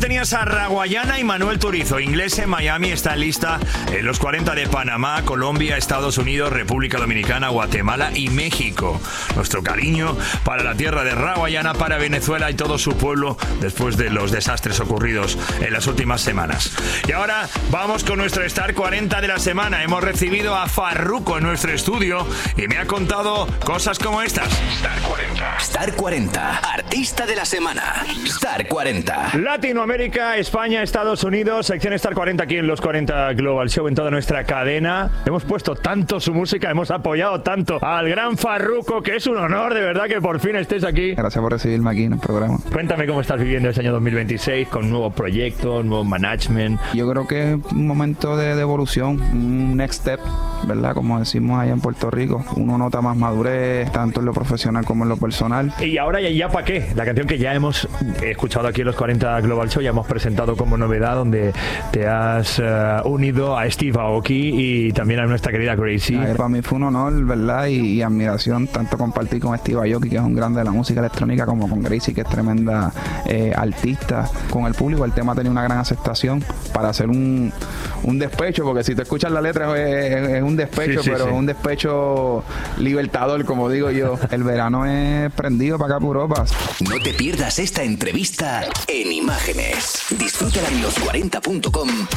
tenías a Raguayana y Manuel Turizo. Inglés en Miami está en lista en los 40 de Panamá, Colombia, Estados Unidos, República Dominicana, Guatemala y México. Nuestro cariño para la tierra de Raguayana, para Venezuela y todo su pueblo después de los desastres ocurridos en las últimas semanas. Y ahora vamos con nuestro Star 40 de la semana. Hemos recibido a Farruko en nuestro estudio y me ha contado cosas como estas. Star 40. Star 40. Artista de la semana. Star 40. Latinoamérica, España, Estados Unidos, sección Star 40 aquí en los 40 Global Show, en toda nuestra cadena. Hemos puesto tanto su música, hemos apoyado tanto al gran Farruko, que es un honor de verdad que por fin estés aquí. Gracias por recibirme aquí en el programa. Cuéntame cómo estás viviendo este año 2026 con un nuevo proyecto, un nuevo management. Yo creo que es un momento de evolución, un next step, ¿verdad? Como decimos allá en Puerto Rico. Uno nota más madurez, tanto en lo profesional como en lo personal. Y ahora ya para qué, la canción que ya hemos escuchado aquí en los 40 Global Show, ya hemos presentado como novedad, donde te has unido a Steve Aoki y también a nuestra querida Gracie. Para mí fue un honor, ¿verdad? Y admiración tanto compartir con Steve Aoki, que es un grande de la música electrónica, como con Gracie, que es tremenda artista. Con el público el tema tenía una gran aceptación para hacer un despecho, porque si te escuchas la letra es un despecho, sí, pero sí. Un despecho libertador, como digo yo. El verano es prendido para acá por Europa. No te pierdas esta entrevista en imágenes. Disfrútala en los40.com